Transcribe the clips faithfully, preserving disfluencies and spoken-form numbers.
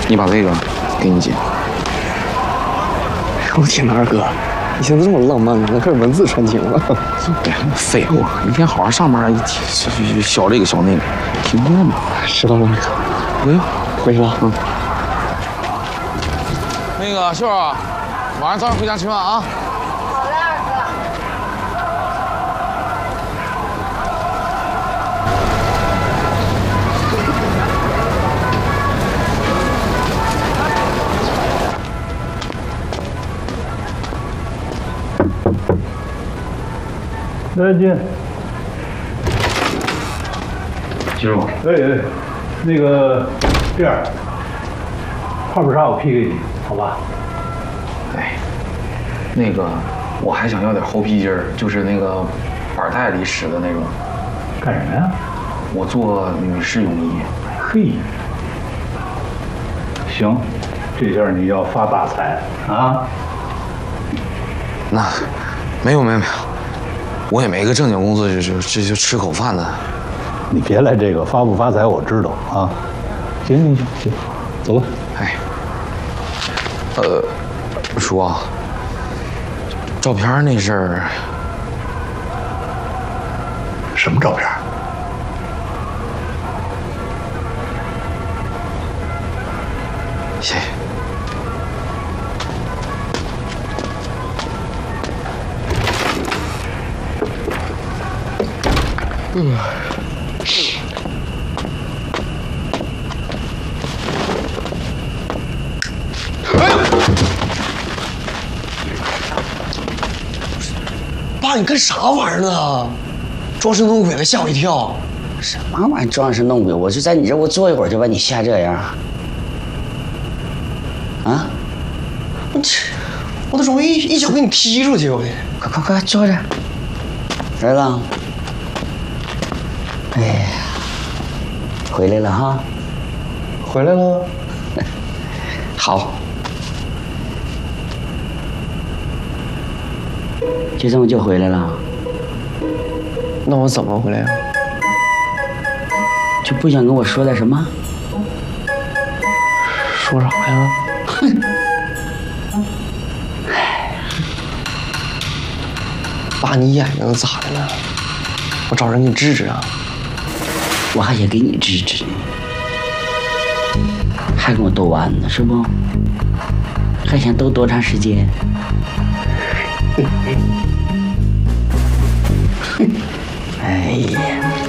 你把这个给你姐。 我天哪，二哥，你现在这么浪漫了，那开始文字传情了。 别废话，一天好好上班，小这个小那个，听不见吗？ 知道了，二哥。 不用， 回去了。嗯。 那个秀儿，晚上早点回家吃饭啊。 好嘞，二哥。 来进。 进入。 哎哎，那个这样，泡泡茶我批给你，好吧？ 哎，那个我还想要点猴皮筋儿，就是那个板带里使的那种。 干什么呀？ 我做女士泳衣。 嘿，行，这下你要发大财啊！ 那没有没有没有，我也没个正经工作，就就这就吃口饭的。 你别来这个发不发财我知道啊。行行行行，走吧。 哎，呃，叔啊，照片那事儿， 什么照片？ 谢谢。嗯。 爸，你干啥玩意儿呢？装神弄鬼的，吓我一跳。 什么玩意儿装神弄鬼？我就在你这，我坐一会儿就把你吓这样。啊！ 我这，我都容易一脚给你踢出去，我得。 快快快坐着，儿子。哎呀，回来了哈。 回来了。 好。就这么就回来了？ 那我怎么回来呀？ 就不想跟我说点什么？ 说啥呀？哼！爸，你眼睛咋的了？我找人给你治治啊！ 我还想给你治治，还跟我斗完呢，是不？还想斗多长时间？哎呀！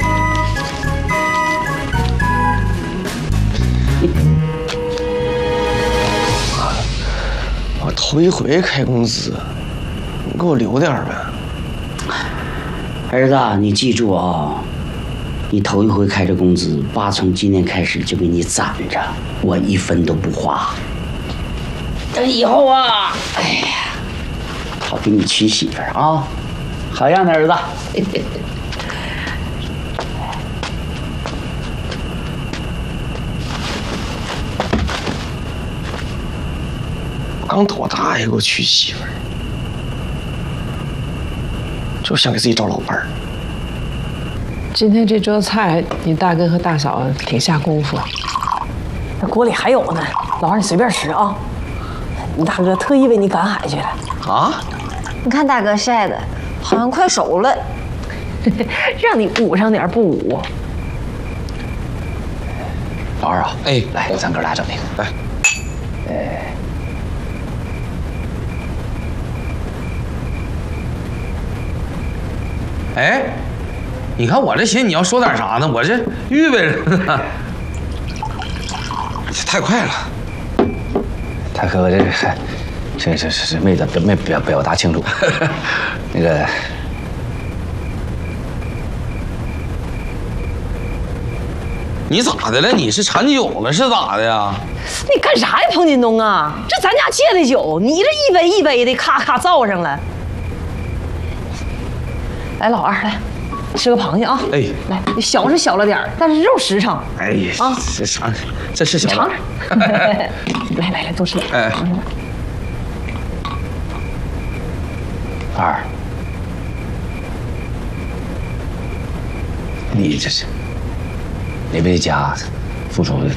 我头一回开工资，你给我留点呗。 儿子，你记住啊，你头一回开这工资，爸从今天开始就给你攒着，我一分都不花。等以后啊，哎呀，好给你娶媳妇儿啊，好样的，儿子。 刚多大呀，给我娶媳妇儿，就想给自己找老伴儿。 今天这桌菜，你大哥和大嫂挺下功夫。 那锅里还有呢，老二你随便吃啊。你大哥特意为你赶海去了啊！ 你看大哥晒的，好像快熟了。让你捂上点不捂。 老二啊， 哎， 来，咱哥俩整那个， 来， 哎。 哎，你看我这寻思你要说点啥呢？我这预备着呢。太快了， 大哥，这还这这这这没的没表表达清楚。那个， 你咋的了？你是馋酒了是咋的呀？ 你干啥呀，彭金东啊？这咱家借的酒，你这一杯一杯的，咔咔造上了。来，老二来，吃个螃蟹啊！ 哎， 来，小是小了点儿，但是肉实诚。 哎呀，啊，这尝，这是小尝尝。来来来，多吃点。 哎， 二，你这是，你为家付出